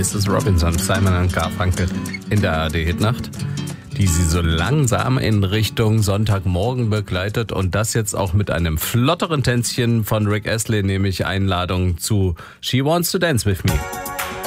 Mrs. Robinson, Simon & Garfunkel in der ARD-Hitnacht, die sie so langsam in Richtung Sonntagmorgen begleitet und das jetzt auch mit einem flotteren Tänzchen von Rick Astley, nämlich Einladung zu She Wants to Dance With Me.